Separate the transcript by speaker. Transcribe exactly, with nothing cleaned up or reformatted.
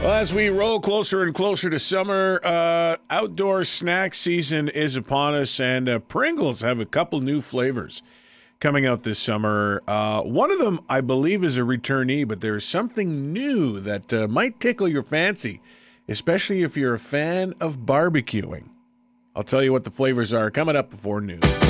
Speaker 1: Well, as we roll closer and closer to summer, uh, outdoor snack season is upon us, and uh, Pringles have a couple new flavors coming out this summer. Uh, one of them, I believe, is a returnee, but there's something new that uh, might tickle your fancy, especially if you're a fan of barbecuing. I'll tell you what the flavors are coming up before noon.